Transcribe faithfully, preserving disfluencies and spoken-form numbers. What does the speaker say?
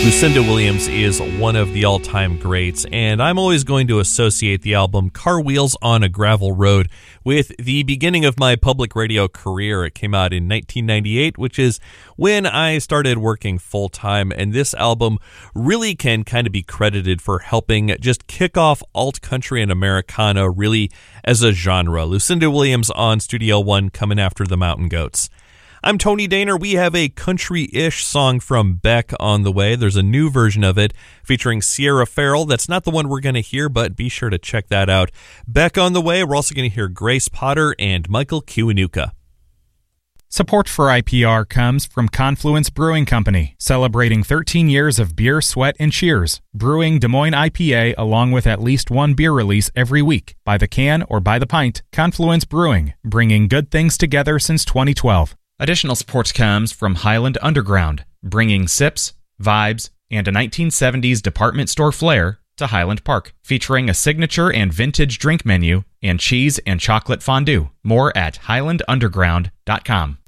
Lucinda Williams is one of the all-time greats, and I'm always going to associate the album Car Wheels on a Gravel Road with the beginning of my public radio career. It came out in nineteen ninety-eight, which is when I started working full-time, and this album really can kind of be credited for helping just kick off alt-country and Americana really as a genre. Lucinda Williams on Studio One, coming after the Mountain Goats. I'm Tony Daner. We have a country-ish song from Beck on the way. There's a new version of it featuring Sierra Farrell. That's not the one we're going to hear, but be sure to check that out. Beck on the way. We're also going to hear Grace Potter and Michael Kiwanuka. Support for I P R comes from Confluence Brewing Company, celebrating thirteen years of beer, sweat, and cheers. Brewing Des Moines I P A along with at least one beer release every week. By the can or by the pint, Confluence Brewing, bringing good things together since twenty twelve. Additional support comes from Highland Underground, bringing sips, vibes, and a nineteen seventies department store flair to Highland Park, featuring a signature and vintage drink menu and cheese and chocolate fondue. More at highland underground dot com.